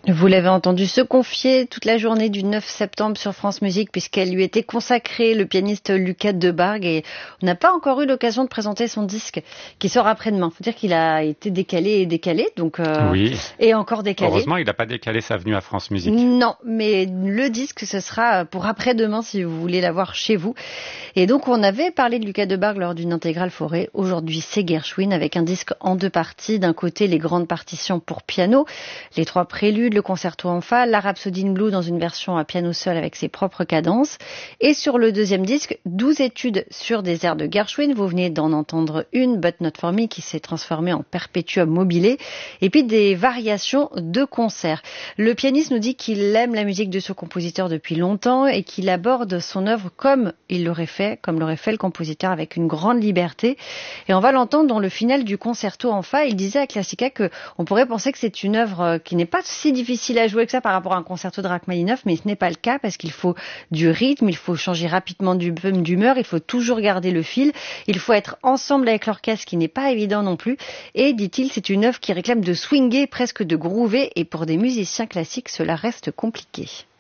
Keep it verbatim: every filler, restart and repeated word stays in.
Vous l'avez entendu se confier toute la journée du neuf septembre sur France Musique puisqu'elle lui était consacrée, le pianiste Lucas Debargue, et on n'a pas encore eu l'occasion de présenter son disque qui sort après-demain. Faut dire qu'il a été décalé et décalé, donc euh, Oui. et encore décalé. Heureusement, il n'a pas décalé sa venue à France Musique. Non, mais le disque, ce sera pour après-demain si vous voulez l'avoir chez vous. Et donc, on avait parlé de Lucas Debargue lors d'une intégrale forêt. Aujourd'hui, c'est Gershwin avec un disque en deux parties. D'un côté, les grandes partitions pour piano, les trois préludes, le concerto en fa, la Rhapsody in Blue dans une version à piano seul avec ses propres cadences. Et sur le deuxième disque, douze études sur des airs de Gershwin. Vous venez d'en entendre une, But Not For Me, qui s'est transformée en perpétuum mobile. Et puis des variations de concerts. Le pianiste nous dit qu'il aime la musique de ce compositeur depuis longtemps et qu'il aborde son œuvre comme il l'aurait fait, comme l'aurait fait le compositeur, avec une grande liberté. Et on va l'entendre dans le final du concerto en fa. Il disait à Classica que on pourrait penser que c'est une œuvre qui n'est pas si difficile à jouer que ça par rapport à un concerto de Rachmaninoff, mais ce n'est pas le cas parce qu'il faut du rythme, il faut changer rapidement d'humeur, il faut toujours garder le fil, il faut être ensemble avec l'orchestre, ce qui n'est pas évident non plus. Et dit-il, c'est une œuvre qui réclame de swinger, presque de groover, et pour des musiciens classiques, cela reste compliqué.